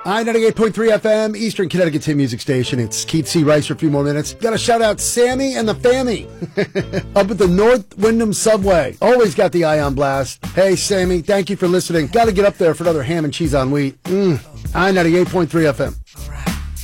I-98.3 FM, Eastern Connecticut's hit music station. It's Keith C. Rice for a few more minutes. Got to shout out Sammy and the Fammy up at the North Wyndham Subway. Always got the eye on blast. Hey, Sammy, thank you for listening. Got to get up there for another ham and cheese on wheat. I-98.3 FM.